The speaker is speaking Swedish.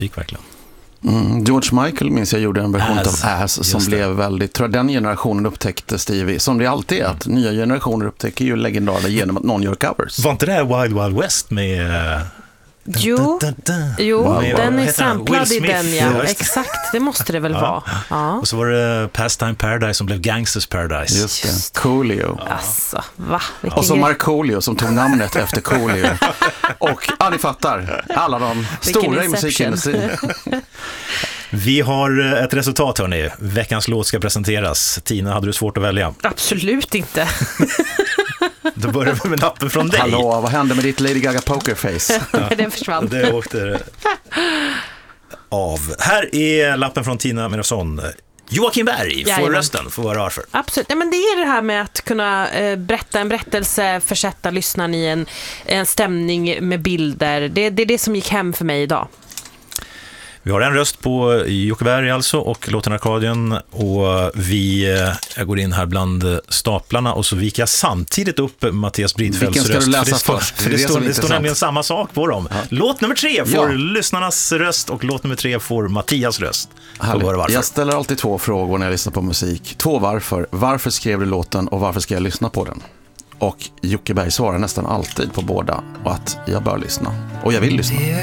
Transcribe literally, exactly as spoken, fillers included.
gick verkligen. Mm, George Michael minns jag gjorde en version Ass, av Ass som det. blev väldigt, tror jag den generationen upptäckte Stevie, som det alltid är, att nya generationer upptäcker ju legendarer genom att någon gör covers. Var inte det här Wild Wild West med... Uh, Jo, da, da, da. jo Wow. den är Heter han? samplad Will i Smith. den, ja. Ja, just det. Exakt, det måste det väl vara. Ja. Och så var det Pastime Paradise som blev Gangsters Paradise. Just det, Coolio. Alltså, va? Vilken Och så grej. Markoolio som tog namnet efter Coolio. Och, ja ni fattar, alla de stora i musikindustrin. Vi har ett resultat, hörni. Veckans låt ska presenteras. Tina, hade du svårt att välja? Absolut inte. Då börjar vi med nappen från dig. Hallå, vad hände med ditt Lady Gaga pokerface? Ja. Den försvann. Det åkte av. Här är lappen från Tina Menosson. Joakim Berg får Jajamän. rösten, får vara varför. Absolut. Ja, men det är det här med att kunna eh, berätta en berättelse, försätta lyssnaren i en, en stämning med bilder. Det, det är det som gick hem för mig idag. Vi har en röst på Jocke Berg alltså och låten Arkadien, och vi, jag går in här bland staplarna och så viker jag samtidigt upp Mattias Bridfeldts Vilken ska röst. du läsa för det står, först? för det, Det är det står, som är det står intressant. nämligen samma sak på dem. Ja. Låt nummer tre får Ja. lyssnarnas röst och låt nummer tre får Mattias röst. Härligt. Och varför. Jag ställer alltid två frågor när jag lyssnar på musik. Två varför. Varför skrev du låten och varför ska jag lyssna på den? Och Jocke Berg svarar nästan alltid på båda och att jag bör lyssna. Och jag vill lyssna.